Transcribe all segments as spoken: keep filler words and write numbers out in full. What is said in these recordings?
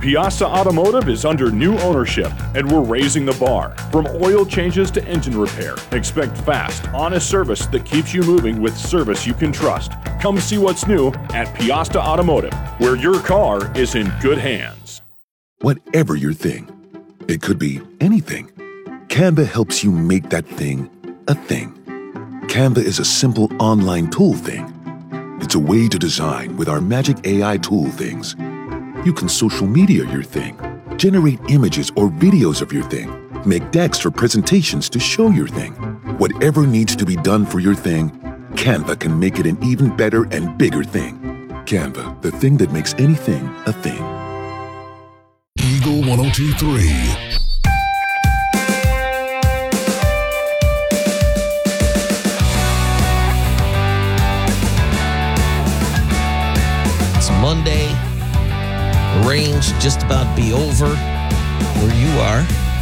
Piasta Automotive is under new ownership, and we're raising the bar. From oil changes to engine repair, expect fast, honest service that keeps you moving with service you can trust. Come see what's new at Piasta Automotive, where your car is in good hands. Whatever your thing, it could be anything. Canva helps you make that thing a thing. Canva is a simple online tool thing. It's a way to design with our magic A I tool things. You can social media your thing, generate images or videos of your thing, make decks for presentations to show your thing. Whatever needs to be done for your thing, Canva can make it an even better and bigger thing. Canva, the thing that makes anything a thing. Eagle one oh two point three. Monday. The rain's just about to be over where you are.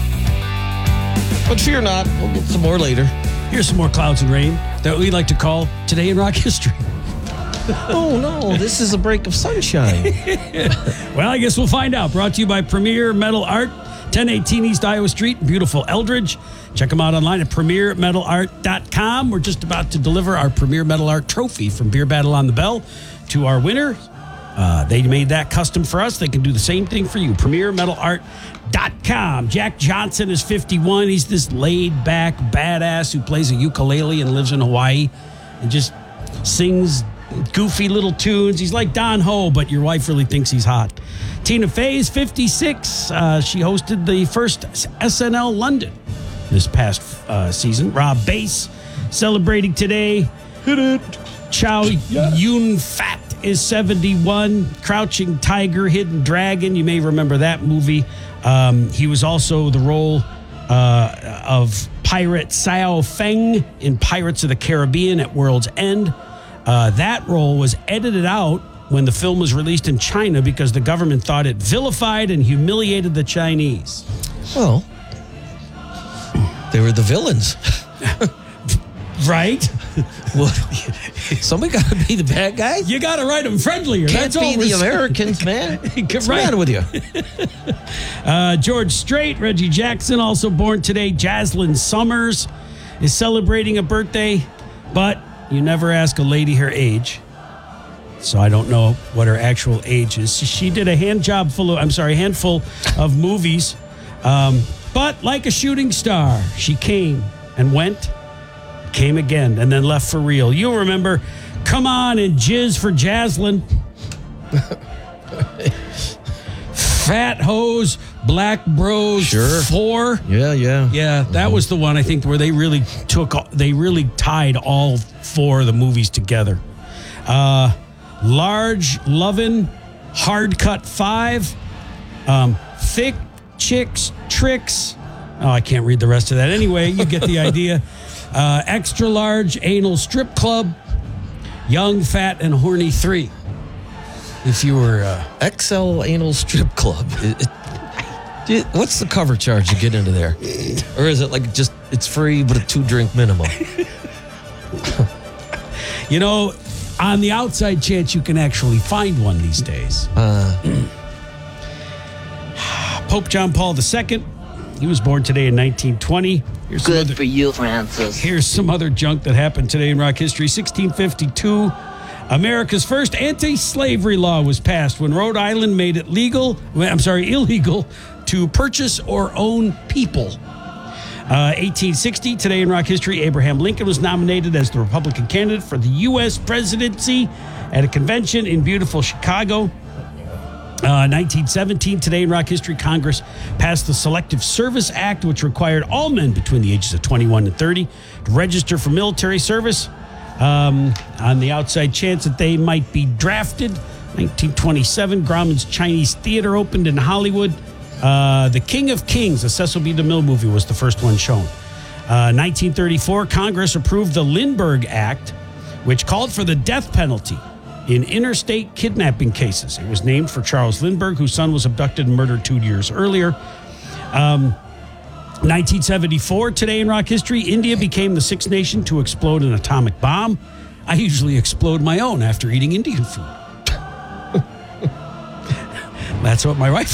But fear not, we'll get some more later. Here's some more clouds and rain that we like to call Today in Rock History. Oh, no, this is a break of sunshine. Well, I guess we'll find out. Brought to you by Premier Metal Art, ten eighteen East Iowa Street, beautiful Eldridge. Check them out online at premier metal art dot com. We're just about to deliver our Premier Metal Art trophy from Beer Battle on the Bell to our winner. Uh, they made that custom for us. They can do the same thing for you. premier metal art dot com. Jack Johnson is fifty-one. He's this laid-back badass who plays a ukulele and lives in Hawaii and just sings goofy little tunes. He's like Don Ho, but your wife really thinks he's hot. Tina Fey is fifty-six. Uh, she hosted the first S N L London this past uh, season. Rob Bass celebrating today. Hit it. Chow yeah. Yun Fat is seventy-one. Crouching Tiger, Hidden Dragon. You may remember that movie. Um, he was also the role uh, of Pirate Sao Feng in Pirates of the Caribbean at World's End. Uh, that role was edited out when the film was released in China because the government thought it vilified and humiliated the Chinese. Well, they were the villains. Right? Well, somebody got to be the bad guy. You got to write them friendlier. Can't That's be the saying. Americans, man. What's right. the matter with you? uh, George Strait, Reggie Jackson, also born today. Jaslyn Summers is celebrating a birthday, but you never ask a lady her age. So I don't know what her actual age is. She did a hand job full of, I'm sorry, handful of movies. Um, but like a shooting star, she came and went. Came again and then left for real. You'll remember Come On and Jizz for Jaslyn. Fat Hose, Black Bros sure. four. Yeah, yeah. Yeah, that mm-hmm. was the one I think where they really took, they really tied all four of the movies together. Uh, Large Lovin', Hard Cut five, um, Thick Chicks Tricks. Oh, I can't read the rest of that. Anyway, you get the idea. Uh, extra Large Anal Strip Club, Young, Fat, and Horny three. If you were... Uh, X L Anal Strip Club. It, it, what's the cover charge to get into there? Or is it like just, it's free, but a two-drink minimum? You know, on the outside chance you can actually find one these days. Uh, Pope John Paul the Second. He was born today in nineteen twenty. Here's Good other, for you, Francis. Here's some other junk that happened today in rock history. sixteen fifty-two, America's first anti-slavery law was passed when Rhode Island made it legal, I'm sorry, illegal to purchase or own people. Uh, eighteen sixty, today in rock history, Abraham Lincoln was nominated as the Republican candidate for the U S presidency at a convention in beautiful Chicago. Uh, nineteen seventeen, today in rock history, Congress passed the Selective Service Act, which required all men between the ages of twenty-one and thirty to register for military service um, on the outside chance that they might be drafted. nineteen twenty-seven, Grauman's Chinese Theater opened in Hollywood. Uh, the King of Kings, a Cecil B. DeMille movie, was the first one shown. Uh, nineteen thirty-four, Congress approved the Lindbergh Act, which called for the death penalty in interstate kidnapping cases. It was named for Charles Lindbergh, whose son was abducted and murdered two years earlier. Um, nineteen seventy-four, today in rock history, India became the sixth nation to explode an atomic bomb. I usually explode my own after eating Indian food. That's what my wife